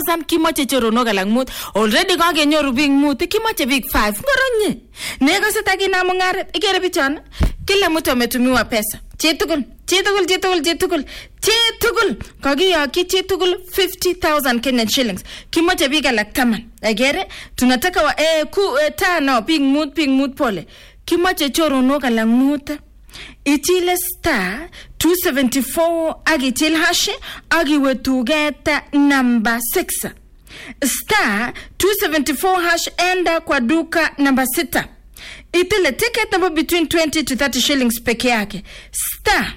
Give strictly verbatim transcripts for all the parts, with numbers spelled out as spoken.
thousand kimoche choronok alak mut. Already kakenyoru biik mut, kimoche biik five. Ngoronye. Nekose takina mungaret. Ikere bichon. Kila mtu ametumiwa pesa. Chitugul, chitugul, chitugul, chitugul. Chitugul. Kagiyokyi chitugul fifty thousand Kenyan shillings. Kimoche biik alak taman. Agere tunataka wa eh ku eh, tano biik mut, biik mut pole. Kimoche choronok alak mut. Ichile star two seventy-four agichil hash agiwe tugeta number six. Star two seventy-four hash enda kwa duka number six. Itile ticket number between twenty to thirty shillings peke yake. Star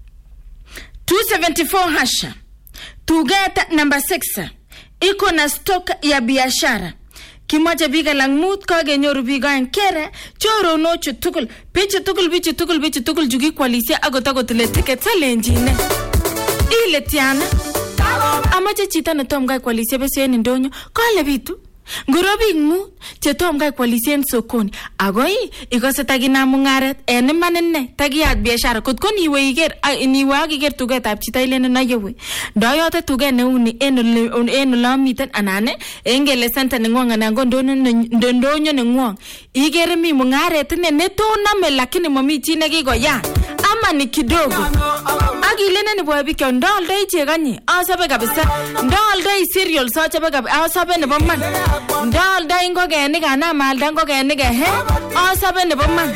two seventy-four hash tugeta number six. Iko na stock ya biashara. Kimoche biga lang mut kagenyoru biga enkere choro no chutukul pichu tukul bichu tukul bichu tukul jugi kwalisia agotago tile ticket challenge ile tiana amache chita na tom ga kwalisia bese ni ndonyo kale bitu ngorobi mu che tom ga kwalisia sokoni agoi ikose tagina mungaret en manene tagiat biashara kotkon iwe iger ni wagi ger tuget ab chita ile na yewe ndayote tuge ne uni en en lamiten anane engele senta ne ngwanga na ndonyo ndonyo ne ngwang igere mi mungaret ne ne to na me lakini mami chi ne gigo ya ama ni kidogo agilene ni boy bikyo ndol dai che ganyi asabe kabisa ndol dai cereal so chabe kab asabe ne bomman ndol dai ngoge ni kana mal dan ngoge ni ge he asabe ne bomman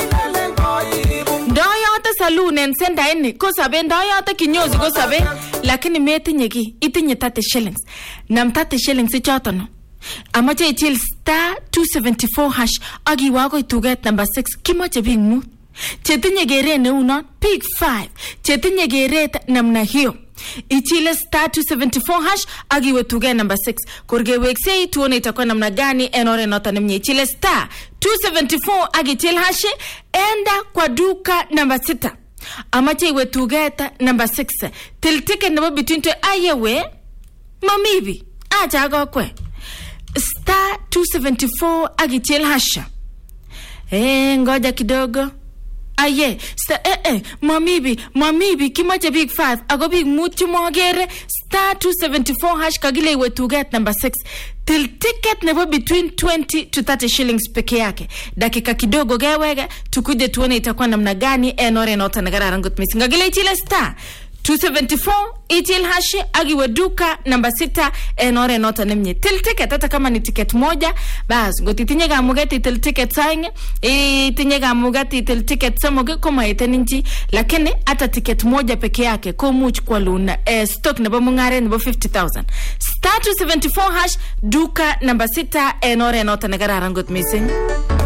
ndoyote saloon en senda eni ko sabe ndoyote kinyozi ko sabe lakini metinye ki itinye thirty shillings nam thirty shillings choto no amache ichil star two seventy-four hash agiwa ko tuget number six kimoche bing mu chetinye gere ne unon pick five chetinye gere namna hiyo ichile star two seventy-four hash agiwe tuge number six kurge wekse tuone itakuwa namna gani enore nota nemnye ichile star two seventy-four agichil hash enda kwa duka number six amache iwe tugeta number six till ticket number between to ayewe mamibi acha gokwe star two seventy-four agichil hash eh ngoja kidogo aye sta eh eh mamibi mamibi kimoche big five ago big mutu mogere star two seventy-four hash kagile iwe tuget number six till ticket nebo between twenty to thirty shillings peke yake dakika kidogo gewege tukuje tuone itakuwa namna gani enore nota nagara ngut missing kagile chile star two seventy-four itil hashi agiwe duka number six enore nota nemnye till ticket hata kama ni ticket moja bas ngotitinye gamugati till ticket sainge itinye gamugati till ticket samoge koma iteninji lakini hata ticket moja peke yake ko much kwa luna eh, stock nebo mungare nebo fifty thousand star two seventy-four hash duka number six enore nota nagara rangot missing